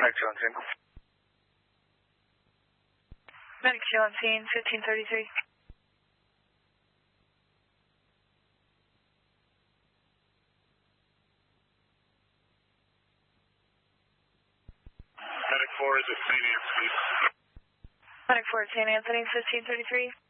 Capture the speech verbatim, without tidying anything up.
Medic two on scene. Medic two on scene, fifteen thirty-three. Medic four is at Saint Anthony. Medic four at Saint Anthony, fifteen thirty-three.